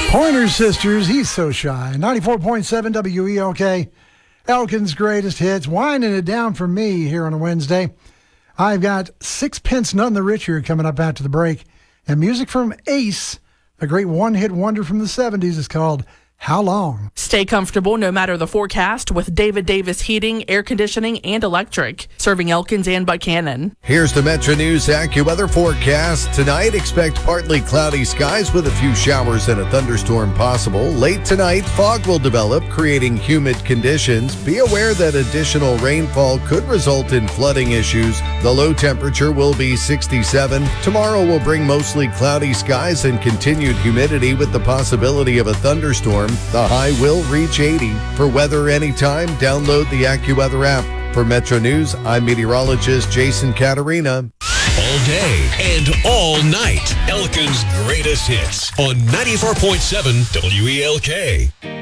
Pointer Sisters, He's So Shy. 94.7 WELK, Elkin's greatest hits. Winding it down for me here on a Wednesday. I've got Sixpence None the Richer coming up after the break. And music from Ace, a great one-hit wonder from the 70s, is called How Long? Stay comfortable no matter the forecast with David Davis Heating, Air Conditioning, and Electric, serving Elkins and Buchanan. Here's the Metro News AccuWeather forecast. Tonight, expect partly cloudy skies with a few showers and a thunderstorm possible. Late tonight, fog will develop, creating humid conditions. Be aware that additional rainfall could result in flooding issues. The low temperature will be 67. Tomorrow will bring mostly cloudy skies and continued humidity with the possibility of a thunderstorm. The high will reach 80. For weather anytime, download the AccuWeather app. For Metro News, I'm meteorologist Jason Caterina. All day and all night, Elkin's greatest hits on 94.7 WELK.